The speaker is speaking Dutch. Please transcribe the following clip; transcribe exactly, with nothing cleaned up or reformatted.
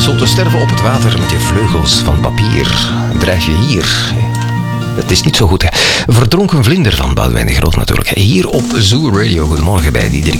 Zo te sterven op het water met je vleugels van papier. Drijf je hier. Het is niet zo goed, hè. Verdronken vlinder van Boudewijn de Groot natuurlijk. Hier op Zoo Radio. Goedemorgen bij Diederik